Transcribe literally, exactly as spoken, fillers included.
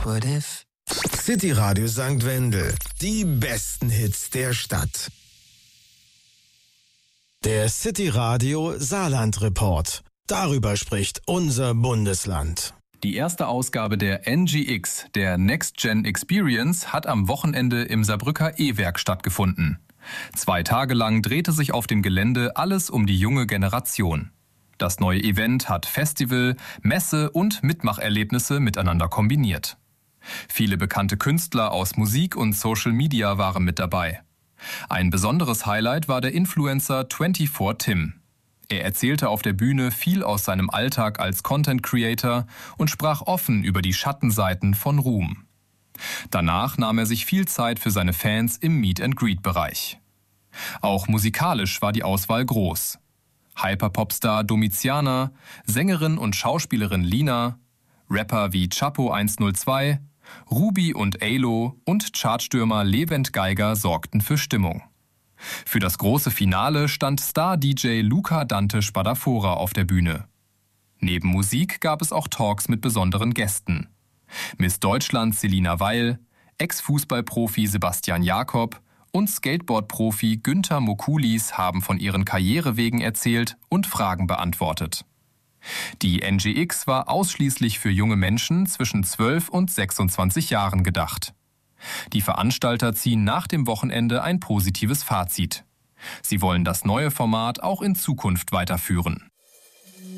What if? City Radio Sankt Wendel. Die besten Hits der Stadt. Der City Radio Saarland Report. Darüber spricht unser Bundesland. Die erste Ausgabe der N G X, der Next Gen Experience, hat am Wochenende im Saarbrücker E-Werk stattgefunden. Zwei Tage lang drehte sich auf dem Gelände alles um die junge Generation. Das neue Event hat Festival, Messe und Mitmacherlebnisse miteinander kombiniert. Viele bekannte Künstler aus Musik und Social Media waren mit dabei. Ein besonderes Highlight war der Influencer vierundzwanzig Tim. Er erzählte auf der Bühne viel aus seinem Alltag als Content Creator und sprach offen über die Schattenseiten von Ruhm. Danach nahm er sich viel Zeit für seine Fans im Meet-and-Greet-Bereich. Auch musikalisch war die Auswahl groß. Hyperpopstar Domiziana, Sängerin und Schauspielerin Lina, Rapper wie Chapo eins null zwei, Ruby und Alo und Chartstürmer Levent Geiger sorgten für Stimmung. Für das große Finale stand Star-D J Luca Dante Spadafora auf der Bühne. Neben Musik gab es auch Talks mit besonderen Gästen. Miss Deutschland Selina Weil, Ex-Fußballprofi Sebastian Jakob und Skateboard-Profi Günther Mokulis haben von ihren Karrierewegen erzählt und Fragen beantwortet. Die N G X war ausschließlich für junge Menschen zwischen zwölf und sechsundzwanzig Jahren gedacht. Die Veranstalter ziehen nach dem Wochenende ein positives Fazit. Sie wollen das neue Format auch in Zukunft weiterführen.